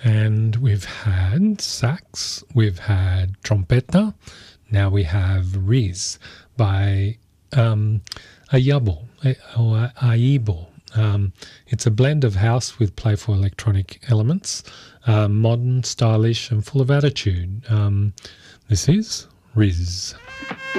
And we've had sax, we've had trompeta, now we have Riz by Ayabo or Aibo. It's a blend of house with playful electronic elements, modern, stylish, and full of attitude. This is Riz.